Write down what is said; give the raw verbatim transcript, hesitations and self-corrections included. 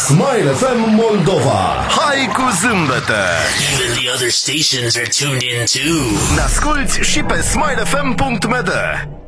Smile F M Moldova. Hai cu zâmbete! Even the other stations are tuned in too. Ne asculti și pe smile f m punct m d.